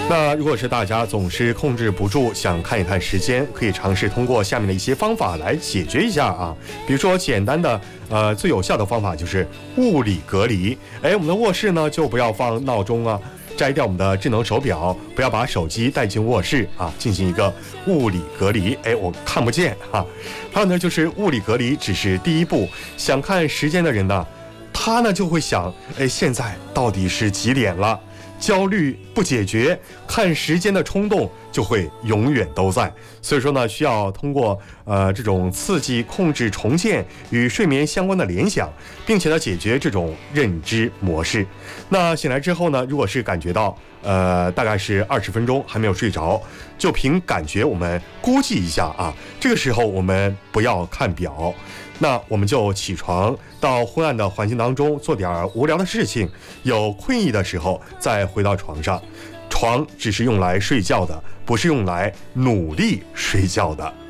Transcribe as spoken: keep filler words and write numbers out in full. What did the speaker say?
那如果是大家总是控制不住想看一看时间，可以尝试通过下面的一些方法来解决一下啊。比如说简单的呃最有效的方法就是物理隔离。哎，我们的卧室呢就不要放闹钟啊，摘掉我们的智能手表，不要把手机带进卧室啊，进行一个物理隔离。哎，我看不见哈、啊。还有呢，就是物理隔离只是第一步，想看时间的人呢，他呢就会想，哎，现在到底是几点了？焦虑不解决，看时间的冲动就会永远都在。所以说呢，需要通过呃这种刺激控制重建与睡眠相关的联想，并且呢解决这种认知模式。那醒来之后呢，如果是感觉到呃大概是二十分钟还没有睡着，就凭感觉我们估计一下啊，这个时候我们不要看表。那我们就起床，到昏暗的环境当中做点无聊的事情，有困意的时候再回到床上。床只是用来睡觉的，不是用来努力睡觉的。